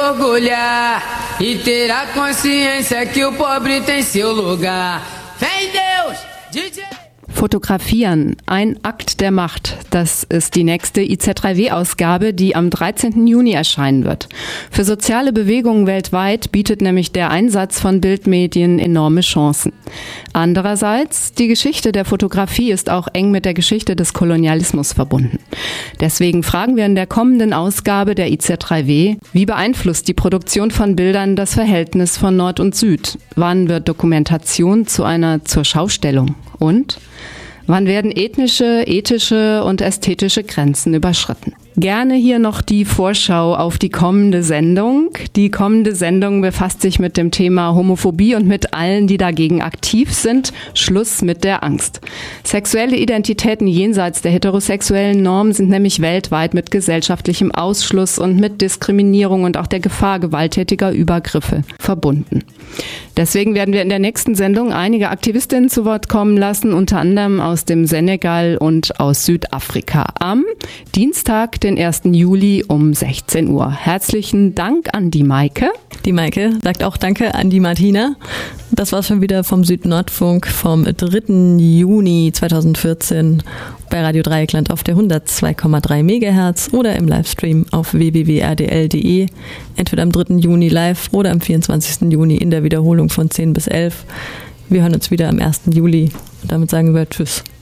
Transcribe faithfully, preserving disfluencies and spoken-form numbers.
orgulhar e ter a consciência que o pobre tem seu lugar. Vem Deus, D J! Fotografieren, ein Akt der Macht. Das ist die nächste I Z drei W-Ausgabe, die am dreizehnten Juni erscheinen wird. Für soziale Bewegungen weltweit bietet nämlich der Einsatz von Bildmedien enorme Chancen. Andererseits, die Geschichte der Fotografie ist auch eng mit der Geschichte des Kolonialismus verbunden. Deswegen fragen wir in der kommenden Ausgabe der I Z drei W, wie beeinflusst die Produktion von Bildern das Verhältnis von Nord und Süd? Wann wird Dokumentation zu einer Zurschaustellung? Und wann werden ethnische, ethische und ästhetische Grenzen überschritten? Gerne hier noch die Vorschau auf die kommende Sendung. Die kommende Sendung befasst sich mit dem Thema Homophobie und mit allen, die dagegen aktiv sind. Schluss mit der Angst. Sexuelle Identitäten jenseits der heterosexuellen Norm sind nämlich weltweit mit gesellschaftlichem Ausschluss und mit Diskriminierung und auch der Gefahr gewalttätiger Übergriffe verbunden. Deswegen werden wir in der nächsten Sendung einige Aktivistinnen zu Wort kommen lassen, unter anderem aus dem Senegal und aus Südafrika. Am Dienstag, den ersten Juli um sechzehn Uhr. Herzlichen Dank an die Maike. Die Maike sagt auch Danke an die Martina. Das war's schon wieder vom Südnordfunk vom dritten Juni zweitausendvierzehn bei Radio Dreieckland auf der hundertzwei Komma drei Megahertz oder im Livestream auf w w w punkt r d l punkt d e. Entweder am dritten Juni live oder am vierundzwanzigsten Juni in der Wiederholung von zehn bis elf. Wir hören uns wieder am ersten Juli und damit sagen wir Tschüss.